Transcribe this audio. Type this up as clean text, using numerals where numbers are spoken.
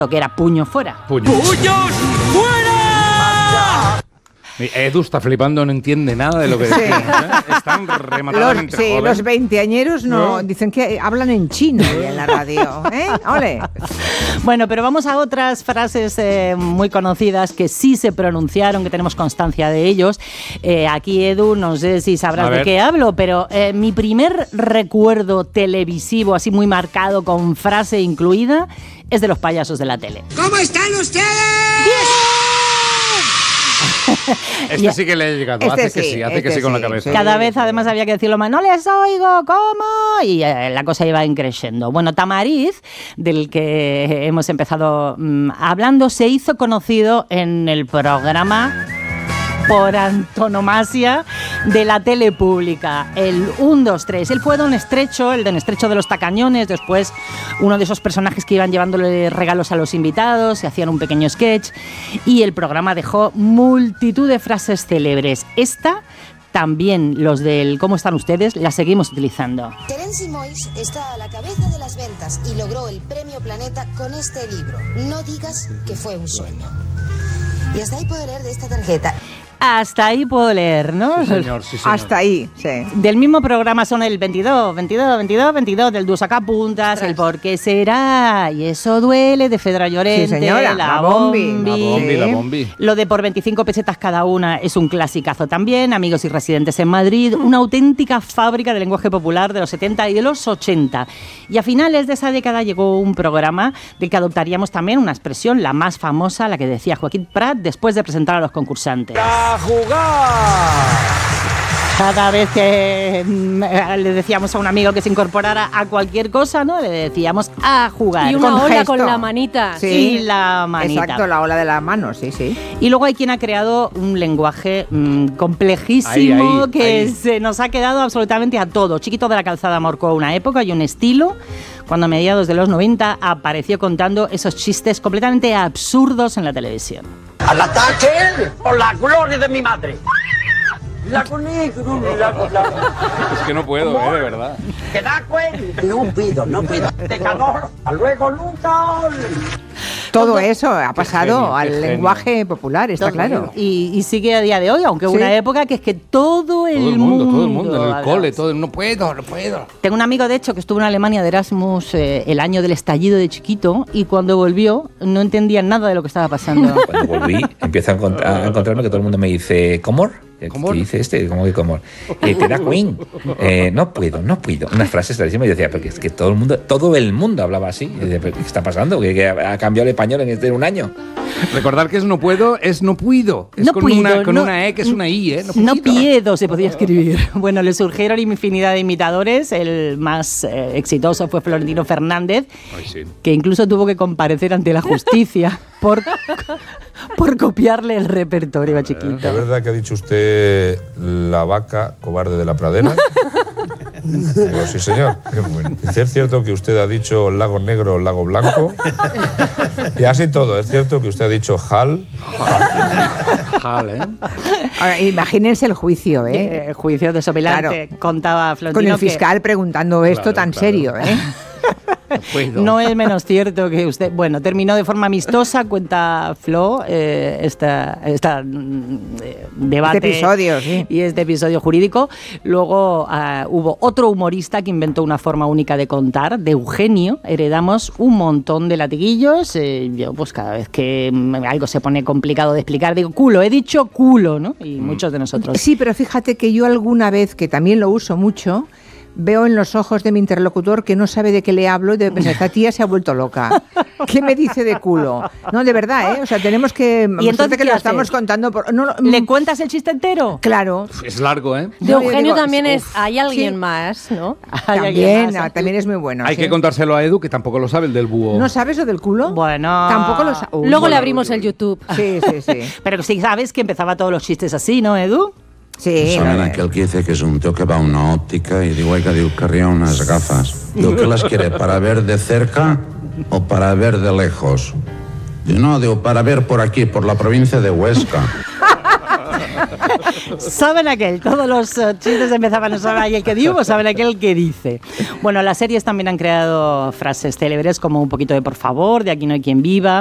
que era puño fuera. ¡Puños fuera! Edu está flipando, no entiende nada de lo que decimos, ¿eh? Están rematadamente jóvenes. Los veinteañeros no dicen que hablan en chino en la radio, ¿eh? ¡Ole! Bueno, pero vamos a otras frases muy conocidas que sí se pronunciaron, que tenemos constancia de ellos. Aquí, Edu, no sé si sabrás de qué hablo, pero mi primer recuerdo televisivo, así muy marcado, con frase incluida, es de los payasos de la tele. ¿Cómo están ustedes? Este sí que le he llegado, hace que sí con la cabeza. Cada vez además había que decirlo más, no les oigo, ¿cómo? Y la cosa iba creciendo. Bueno, Tamariz, del que hemos empezado hablando, se hizo conocido en el programa por antonomasia de la tele pública, el 1, 2, 3. Él fue Don Estrecho, el Don Estrecho de los Tacañones, después uno de esos personajes que iban llevándole regalos a los invitados, se hacían un pequeño sketch y el programa dejó multitud de frases célebres. Esta también, los del ¿Cómo están ustedes?, la seguimos utilizando. Terence Moix está a la cabeza de las ventas y logró el Premio Planeta con este libro. No digas que fue un sueño. Y hasta ahí puedo leer de esta tarjeta. Hasta ahí puedo leer, ¿no? Sí, señor, sí, señor. Hasta ahí, sí. Del mismo programa son el 22, del Du Sacapuntas, el Por qué será, y eso duele, de Fedra Llorente, sí, señora, la Bombi. Lo de por 25 pesetas cada una es un clasicazo también, Amigos y residentes en Madrid, una auténtica fábrica de lenguaje popular de los 70 y de los 80. Y a finales de esa década llegó un programa del que adoptaríamos también una expresión, la más famosa, la que decía Joaquín Prat después de presentar a los concursantes. ¡A jugar! Cada vez que le decíamos a un amigo que se incorporara a cualquier cosa, ¿no? Le decíamos a jugar. Y una con ola gesto. con la manita. Sí, y la manita. Exacto, la ola de la mano, sí, sí. Y luego hay quien ha creado un lenguaje complejísimo que se nos ha quedado absolutamente a todo. Chiquito de la Calzada marcó una época y un estilo cuando a mediados de los 90 apareció contando esos chistes completamente absurdos en la televisión. ¡Al ataque por la gloria de mi madre! Lago negro, lago. Es que no puedo, de verdad. ¿Te das cuenta? No pido. De calor, hasta luego, Lucas. Todo eso ha pasado genio, al lenguaje popular, está claro. Y sigue a día de hoy, aunque hubo una época que es que todo el mundo, en el cole, no puedo. Tengo un amigo, de hecho, que estuvo en Alemania de Erasmus el año del estallido de chiquito y cuando volvió no entendía nada de lo que estaba pasando. Cuando volví, empiezo a encontrarme que todo el mundo me dice ¿Comor? ¿Qué dice este? ¿Cómo que Comor? ¿Te da Queen? No puedo. Unas frases clarísimas. Y decía, porque es que todo el mundo hablaba así. Y decía, ¿qué está pasando? ¿Que ha cambiado el español en un año? Recordar que es no puedo, es no puido. Es no con, puido, una E que es una I, ¿eh? No puedo se podía escribir. Bueno, le surgieron infinidad de imitadores. El más exitoso fue Florentino Fernández, que incluso tuvo que comparecer ante la justicia por copiarle el repertorio a chiquito. ¿Es verdad que ha dicho usted la vaca cobarde de la pradera? Digo, sí, señor. ¿Es cierto que usted ha dicho lago negro, lago blanco? Y así todo. ¿Es cierto que usted ha dicho jal? Ahora, imagínense el juicio, ¿eh? El juicio desopilante, contaba Florentino. Con el fiscal preguntando esto tan serio, ¿eh? No es menos cierto que usted... Bueno, terminó de forma amistosa, cuenta Flo, debate este episodio, sí. Y este episodio jurídico. Luego hubo otro humorista que inventó una forma única de contar, de Eugenio. Heredamos un montón de latiguillos. Yo, pues cada vez que algo se pone complicado de explicar, digo, culo, he dicho culo, ¿no? Y muchos de nosotros. Sí, pero fíjate que yo alguna vez, que también lo uso mucho, veo en los ojos de mi interlocutor que no sabe de qué le hablo y de pensar, esta tía se ha vuelto loca. ¿Qué me dice de culo? No, de verdad, ¿eh? O sea, tenemos que... ¿Y entonces que lo estamos contando... ¿Le cuentas el chiste entero? Claro. Es largo, ¿eh? De Eugenio también hay alguien más, ¿no? También es muy bueno. Hay que contárselo a Edu, que tampoco lo sabe, el del búho. ¿No sabes lo del culo? Bueno... Tampoco lo sabe. Luego le abrimos el YouTube. Sí. Pero sí sabes que empezaba todos los chistes así, ¿no, Edu? Sí. Saben aquel que dice que es un tío que va a una óptica y digo, hay que querría unas gafas. Digo, ¿qué las quiere? ¿Para ver de cerca o para ver de lejos? Digo, no, para ver por aquí, por la provincia de Huesca. Saben aquel, todos los chistes empezaban a saber el que digo, saben aquel que dice. Bueno, las series también han creado frases célebres como un poquito de por favor, de aquí no hay quien viva.